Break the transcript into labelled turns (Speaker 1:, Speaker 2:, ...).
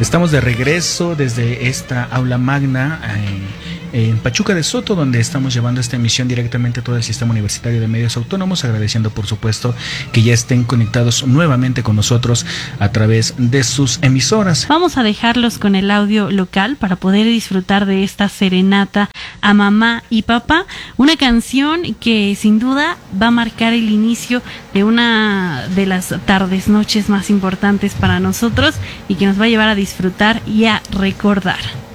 Speaker 1: Estamos de regreso desde esta aula magna en Pachuca de Soto, donde estamos llevando esta emisión directamente a todo el Sistema Universitario de Medios Autónomos, agradeciendo por supuesto que ya estén conectados nuevamente con nosotros a través de sus emisoras.
Speaker 2: Vamos a dejarlos con el audio local para poder disfrutar de esta serenata a mamá y papá, una canción que sin duda va a marcar el inicio de una de las tardes, noches más importantes para nosotros y que nos va a llevar a disfrutar y a recordar.